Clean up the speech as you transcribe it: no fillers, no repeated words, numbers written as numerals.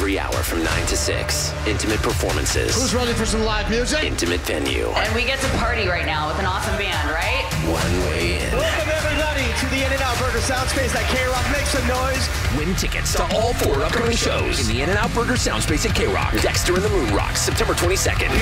every hour from 9 to 6. Intimate performances. Who's ready for some live music? Intimate venue. And we get to party right now with an awesome band, right? One way in. Welcome everybody to the In-N-Out Burger Soundspace at K-Rock. Make some noise. Win tickets to all 4 upcoming shows in the In-N-Out Burger Soundspace at K-Rock. Dexter and the Moon Rocks, September 22nd.